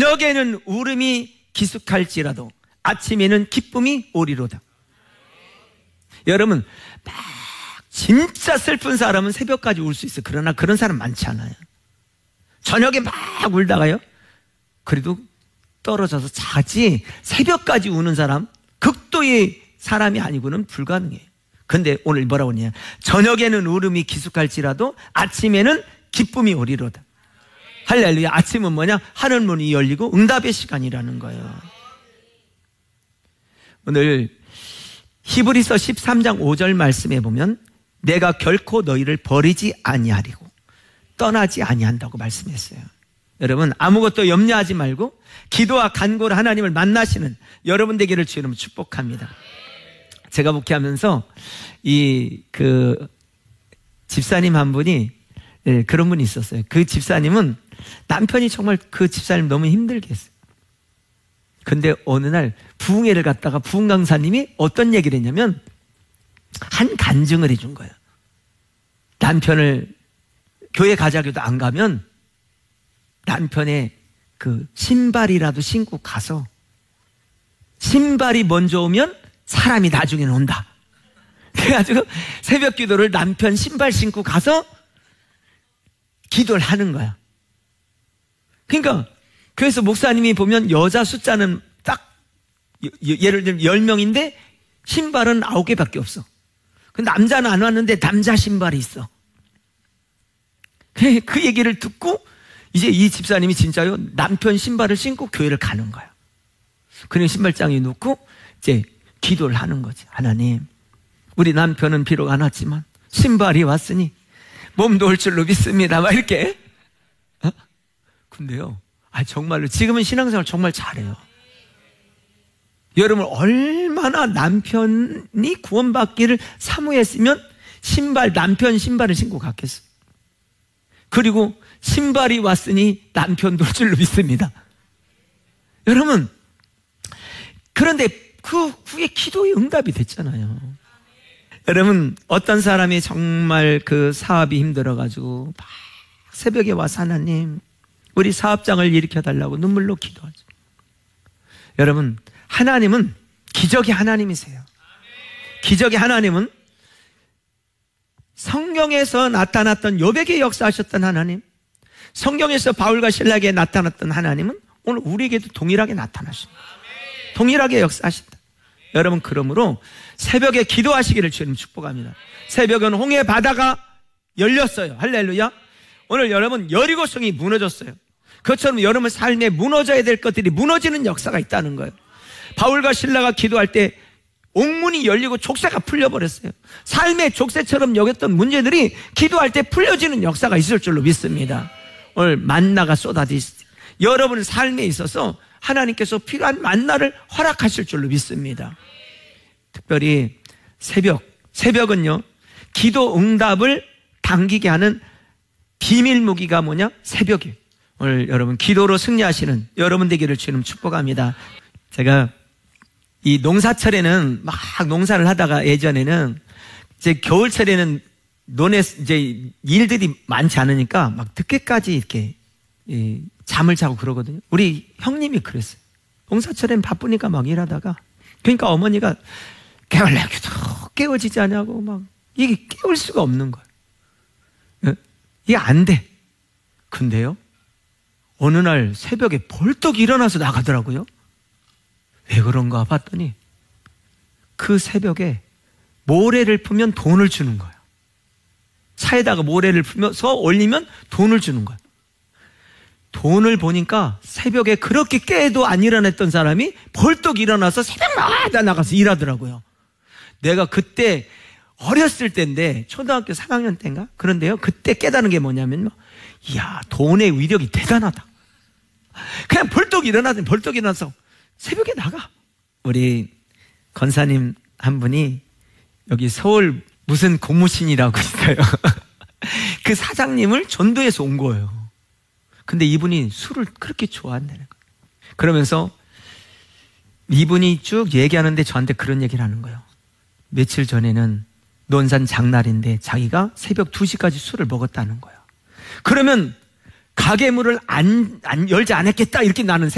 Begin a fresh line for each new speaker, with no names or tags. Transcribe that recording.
저녁에는 울음이 기숙할지라도 아침에는 기쁨이 오리로다. 여러분, 막 진짜 슬픈 사람은 새벽까지 울 수 있어요. 그러나 그런 사람 많지 않아요. 저녁에 막 울다가요, 그래도 떨어져서 자지 새벽까지 우는 사람, 극도의 사람이 아니고는 불가능해요. 근데 오늘 뭐라고 하냐, 저녁에는 울음이 기숙할지라도 아침에는 기쁨이 오리로다. 할렐루야. 아침은 뭐냐? 하늘 문이 열리고 응답의 시간이라는 거예요. 오늘 히브리서 13장 5절 말씀에 보면 내가 결코 너희를 버리지 아니하리고 떠나지 아니한다고 말씀했어요. 여러분, 아무것도 염려하지 말고 기도와 간구로 하나님을 만나시는 여러분 되기를 주의 이름으로 축복합니다. 제가 목회하면서 집사님 한 분이, 그런 분이 있었어요. 그 집사님은 남편이 정말 그 집사님 너무 힘들게 했어요. 근데 어느 날 부흥회를 갔다가 부흥 강사님이 어떤 얘기를 했냐면 한 간증을 해준 거예요. 남편을 교회 가자고 해도 안 가면 남편의 그 신발이라도 신고 가서, 신발이 먼저 오면 사람이 나중에는 온다. 그래가지고 새벽 기도를 남편 신발 신고 가서 기도를 하는 거야. 그러니까 그래서 목사님이 보면 여자 숫자는 딱 예를 들면 10명인데 신발은 9개밖에 없어. 근데 남자는 안 왔는데 남자 신발이 있어. 그 얘기를 듣고 이제 이 집사님이 진짜요, 남편 신발을 신고 교회를 가는 거야. 그냥 신발장에 놓고 이제 기도를 하는 거지. 하나님, 우리 남편은 비록 안 왔지만 신발이 왔으니 몸도 올 줄로 믿습니다. 막 이렇게. 근데요, 정말로 지금은 신앙생활 정말 잘해요. 여러분, 얼마나 남편이 구원받기를 사모했으면 남편 신발을 신고 갔겠어요. 그리고 신발이 왔으니 남편도 올 줄로 믿습니다. 여러분, 그런데 그 후에 기도의 응답이 됐잖아요. 여러분, 어떤 사람이 정말 그 사업이 힘들어가지고 막 새벽에 와서 하나님, 우리 사업장을 일으켜달라고 눈물로 기도하죠. 여러분, 하나님은 기적의 하나님이세요. 기적의 하나님은 성경에서 나타났던 요백의 역사하셨던 하나님, 성경에서 바울과 실라에게 나타났던 하나님은 오늘 우리에게도 동일하게 나타나십니다. 동일하게 역사하신다. 여러분, 그러므로 새벽에 기도하시기를 주님 축복합니다. 새벽은 홍해 바다가 열렸어요. 할렐루야. 오늘 여러분, 여리고성이 무너졌어요. 그것처럼 여러분 삶에 무너져야 될 것들이 무너지는 역사가 있다는 거예요. 바울과 실라가 기도할 때 옥문이 열리고 족쇄가 풀려버렸어요. 삶의 족쇄처럼 여겼던 문제들이 기도할 때 풀려지는 역사가 있을 줄로 믿습니다. 오늘 만나가 쏟아지시, 여러분 삶에 있어서 하나님께서 필요한 만나를 허락하실 줄로 믿습니다. 특별히 새벽은요, 기도 응답을 당기게 하는 비밀 무기가 뭐냐? 새벽이에요. 오늘 여러분 기도로 승리하시는 여러분 되기를 주님 축복합니다. 제가 이 농사철에는 막 농사를 하다가 예전에는 이제 겨울철에는 이제 일들이 많지 않으니까 막 늦게까지 이렇게 잠을 자고 그러거든요. 우리 형님이 그랬어요. 농사철엔 바쁘니까 막 일하다가, 그러니까 어머니가 깨우려고도 깨워지지 않냐고 막, 이게 깨울 수가 없는 거예요. 이게 안 돼. 근데요, 어느 날 새벽에 벌떡 일어나서 나가더라고요. 왜 그런가 봤더니 그 새벽에 모래를 풀면 돈을 주는 거예요. 차에다가 모래를 풀면서 올리면 돈을 주는 거예요. 돈을 보니까 새벽에 그렇게 깨도 안 일어났던 사람이 벌떡 일어나서 새벽마다 나가서 일하더라고요. 내가 그때 어렸을 때인데 초등학교 3학년 때인가? 그런데요, 그때 깨달은 게 뭐냐면요, 이야, 돈의 위력이 대단하다. 그냥 벌떡 일어나서 새벽에 나가. 우리 권사님 한 분이 여기 서울 무슨 고무신이라고 있어요. 그 사장님을 전도해서 온 거예요. 근데 이분이 술을 그렇게 좋아한다는 거예요. 그러면서 이분이 쭉 얘기하는데 저한테 그런 얘기를 하는 거예요. 며칠 전에는 논산 장날인데 자기가 새벽 2시까지 술을 먹었다는 거예요. 그러면 가게 문을 열지 않았겠다, 이렇게 나는